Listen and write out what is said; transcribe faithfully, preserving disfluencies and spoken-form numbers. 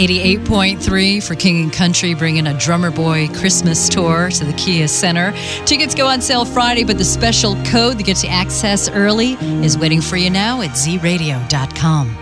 eighty-eight point three for King and Country, bringing a Drummer Boy Christmas tour to the Kia Center. Tickets go on sale Friday, but the special code that gets you access early is waiting for you now at z radio dot com.